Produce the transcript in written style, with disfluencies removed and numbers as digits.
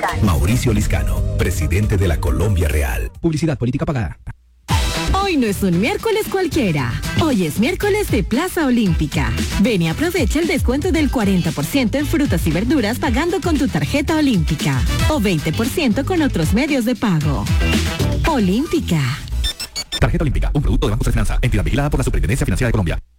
Mauricio Liscano, presidente de la Colombia Real. Publicidad política pagada. Hoy no es un miércoles cualquiera. Hoy es miércoles de Plaza Olímpica. Ven y aprovecha el descuento del 40% en frutas y verduras pagando con tu tarjeta Olímpica. O 20% con otros medios de pago. Olímpica. Tarjeta Olímpica, un producto de Banco de Finanza, entidad vigilada por la Superintendencia Financiera de Colombia.